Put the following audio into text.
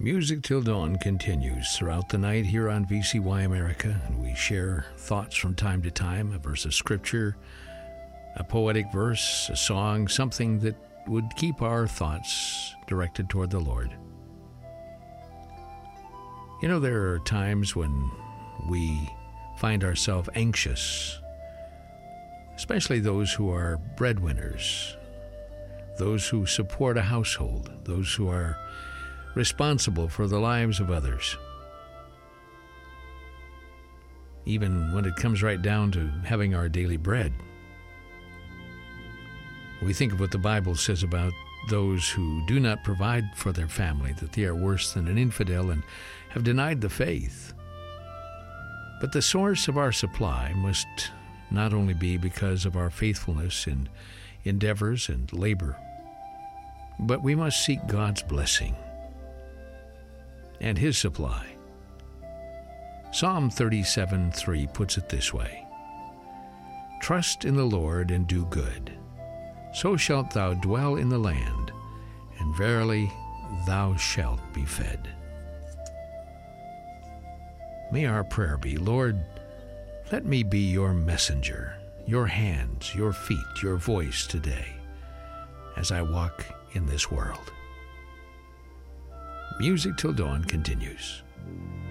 Music Till Dawn continues throughout the night here on VCY America, and we share thoughts from time to time, a verse of Scripture, a poetic verse, a song, something that would keep our thoughts directed toward the Lord. You know, there are times when we find ourselves anxious, especially those who are breadwinners, those who support a household, those who are responsible for the lives of others. Even when it comes right down to having our daily bread. We think of what the Bible says about those who do not provide for their family, that they are worse than an infidel and have denied the faith. But the source of our supply must not only be because of our faithfulness in endeavors and labor, but we must seek God's blessing and His supply. Psalm 37:3 puts it this way: "Trust in the Lord and do good, so shalt thou dwell in the land, and verily thou shalt be fed." May our prayer be, Lord, let me be your messenger, your hands, your feet, your voice today as I walk in this world. Music Till Dawn continues.